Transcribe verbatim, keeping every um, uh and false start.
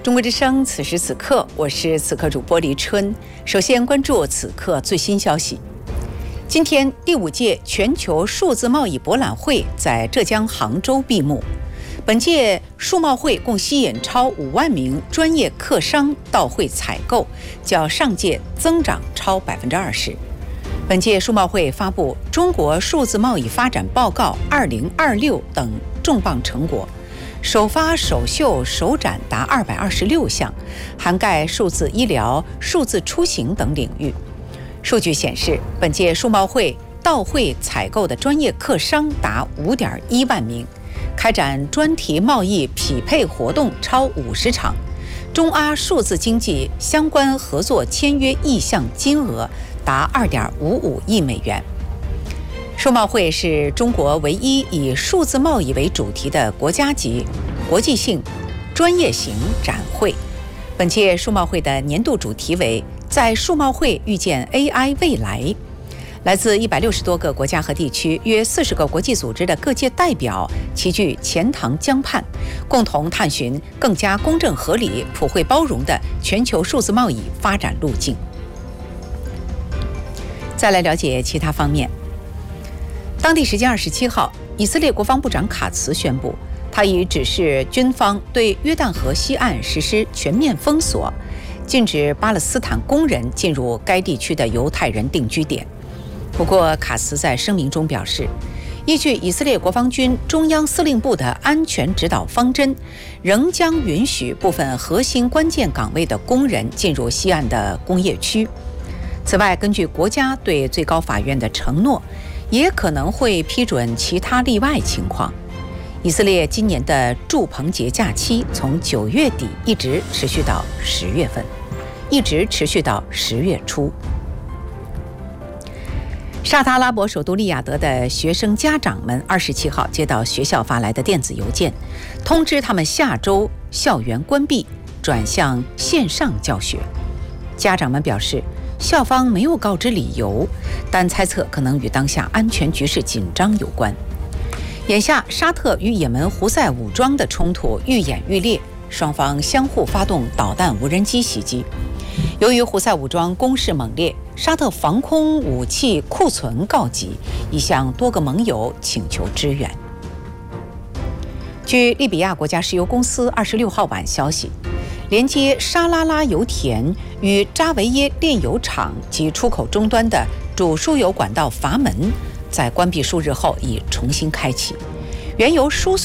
中国之声，此时此刻，我是此刻主播黎春。首先关注此刻最新消息。今天，第五届全球数字贸易博览会在浙江杭州闭幕。本届数贸会共吸引超五万名专业客商到会采购，较上届增长超百分之二十。本届数贸会发布《中国数字贸易发展报告二零二六》等重磅成果。首发、首秀、首展达二百二十六项，涵盖数字医疗、数字出行等领域。数据显示，本届数贸会到会采购的专业客商达五点一万名，开展专题贸易匹配活动超五十场，中阿数字经济相关合作签约意向金额达二点五五亿美元。数贸会是中国唯一以数字贸易为主题的国家级、国际性、专业型展会。本届数贸会的年度主题为“在数贸会遇见 A I 未来”。来自一百六十多个国家和地区，约四十个国际组织的各界代表齐聚钱塘江畔，共同探寻更加公正合理、普惠包容的全球数字贸易发展路径。再来了解其他方面。当地时间二十七号，以色列国防部长卡茨宣布，他已指示军方对约旦河西岸实施全面封锁，禁止巴勒斯坦工人进入该地区的犹太人定居点。不过，卡茨在声明中表示，依据以色列国防军中央司令部的安全指导方针，仍将允许部分核心关键岗位的工人进入西岸的工业区。此外，根据国家对最高法院的承诺，也可能会批准其他例外情况。以色列今年的祝棚节假期从九月底一直持续到十月份，一直持续到十月初。沙特阿拉伯首都利雅得的学生家长们二十七号接到学校发来的电子邮件，通知他们下周校园关闭，转向线上教学。家长们表示，校方没有告知理由，但猜测可能与当下安全局势紧张有关。眼下，沙特与也门胡塞武装的冲突愈演愈烈，双方相互发动导弹、无人机袭击。由于胡塞武装攻势猛烈，沙特防空武器库存告急，已向多个盟友请求支援。据利比亚国家石油公司二十六号晚消息，连接沙拉拉油田与扎维耶炼油厂及出口终端的主输油管道阀门，在关闭数日后已重新开启，原油输送